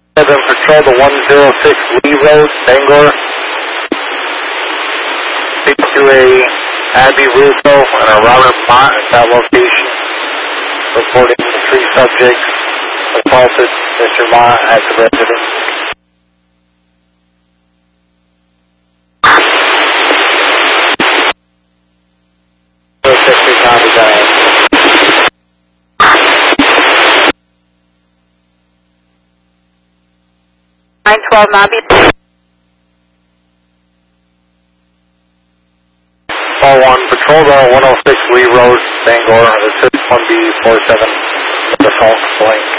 7 Patrol to 106 Lee Road, Bangor. Speak to a Abby Russo and a Robert Mott at that location. Reporting the 3 subjects assaulted Mr. Mott at the residence. Copy that. 912 Nobby. Call 1, Patrol to 106 Lee Road, Bangor. Assist 1B47 with the phone complaint.